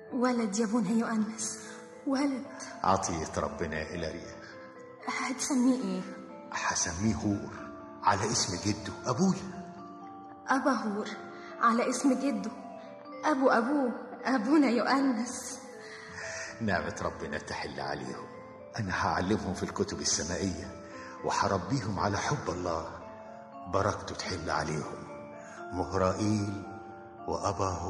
ولد يا ابونا يؤنس، ولد. عطية ربنا يا إلاريا. هتسميه ايه؟ هسميه هور على اسم جده أبويا. أبا هور على اسم جده أبوه أبونا يؤنس. نعمة ربنا تحل عليهم. أنا هعلمهم في الكتب السمائية وحربيهم على حب الله. بركته تحل عليهم. مهرائيل وأبا هور.